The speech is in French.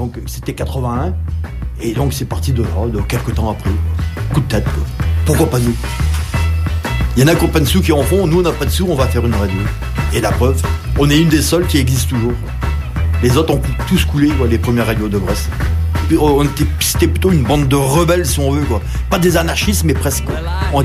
Donc c'était 81. Et donc c'est parti de là, de quelques temps après. Coup de tête, quoi. Pourquoi pas nous? Il y en a qui n'ont pas de sous qui en font, nous on n'a pas de sous, on va faire une radio. Et la preuve, on est une des seules qui existe toujours. Les autres ont tous coulé, quoi, les premières radios de Brest. C'était plutôt une bande de rebelles, si on veut, quoi. Pas des anarchistes, mais presque, quoi. On